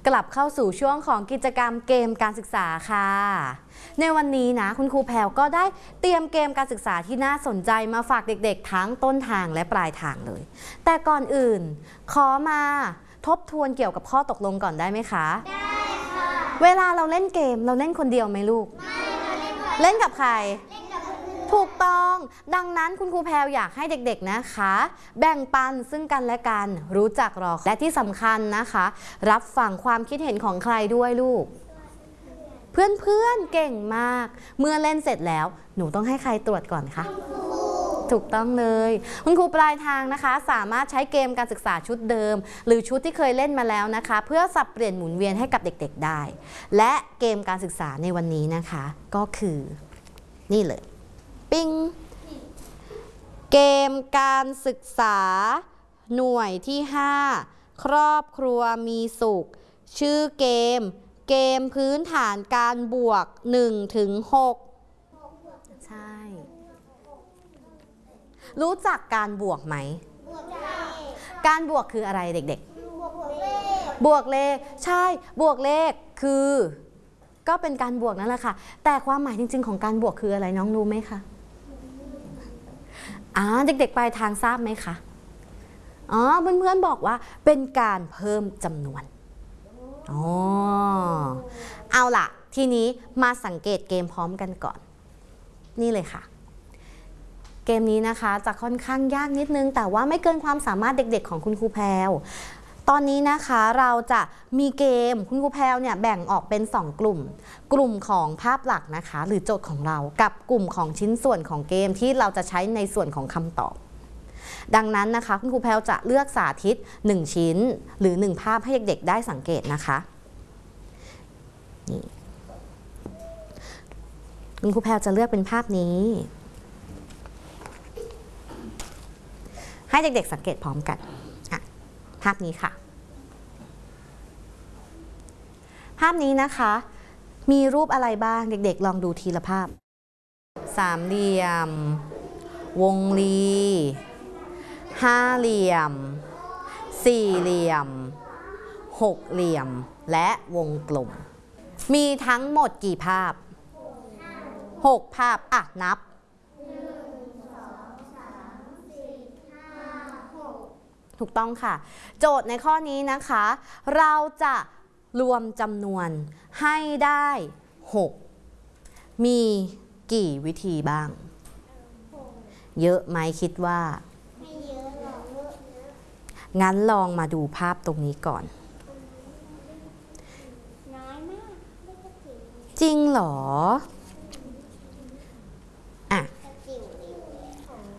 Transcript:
กลับเข้าสู่ช่วงของกิจกรรมเกมการศึกษาค่ะในวันนี้นะคุณครูแพรวก็ได้เตรียมเกมการศึกษาที่น่าสนใจมาฝากเด็กๆทั้งต้นทางและปลายทางเลยแต่ก่อนอื่นขอมาทบทวนเกี่ยวกับข้อตกลงก่อนได้ไหมคะได้ค่ะเวลาเราเล่นเกมเราเล่นคนเดียวไหมลูกไม่ค่ะเล่นกับใครถูกต้องดังนั้นคุณครูแพรวอยากให้เด็กๆนะคะแบ่งปันซึ่งกันและกันรู้จักรอและที่สำคัญนะคะรับฟังความคิดเห็นของใครด้วยลูกเพื่อนๆเก่งมากเมื่อเล่นเสร็จแล้วหนูต้องให้ใครตรวจก่อนคะถูกต้องเลยคุณครูปลายทางนะคะสามารถใช้เกมการศึกษาชุดเดิมหรือชุดที่เคยเล่นมาแล้วนะคะเพื่อสับเปลี่ยนหมุนเวียนให้กับเด็กๆได้และเกมการศึกษาในวันนี้นะคะก็คือนี่เลยปิ้งเกมการศึกษาหน่วยที่5ครอบครัวมีสุขชื่อเกมพื้นฐานการบวก1 ถึง 6ใช่รู้จักการบวกไหมการบวกคืออะไรเด็กๆบวกเลขใช่บวกเลขคือก็เป็นการบวกนั่นแหละค่ะแต่ความหมายจริงๆของการบวกคืออะไรน้องรู้ไหมคะเด็กๆปลายทางทราบไหมคะเพื่อนๆบอกว่าเป็นการเพิ่มจำนวนเอาล่ะทีนี้มาสังเกตเกมพร้อมกันก่อนนี่เลยค่ะเกมนี้นะคะจะค่อนข้างยากนิดนึงแต่ว่าไม่เกินความสามารถเด็กๆของคุณครูแพรวตอนนี้นะคะเราจะมีเกมคุณครูแพรวเนี่ยแบ่งออกเป็น2กลุ่มของภาพหลักนะคะหรือโจทย์ของเรากับกลุ่มของชิ้นส่วนของเกมที่เราจะใช้ในส่วนของคำตอบดังนั้นนะคะคุณครูแพรวจะเลือกสาธิต1ชิ้นหรือ1ภาพให้เด็กๆได้สังเกตนะคะนี่คุณครูแพรวจะเลือกเป็นภาพนี้ให้เด็กๆสังเกตพร้อมกันภาพนี้ค่ะภาพนี้นะคะมีรูปอะไรบ้างเด็กๆลองดูทีละภาพสามเหลี่ยมวงรีห้าเหลี่ยมสี่เหลี่ยมหกเหลี่ยมและวงกลมมีทั้งหมดกี่ภาพ6 ภาพนับถูกต้องค่ะโจทย์ในข้อนี้นะคะเราจะรวมจำนวนให้ได้6มีกี่วิธีบ้างเยอะไหมคิดว่าไม่เยอะหรอกงั้นลองมาดูภาพตรงนี้ก่อนน้อยมากจริงเหรอ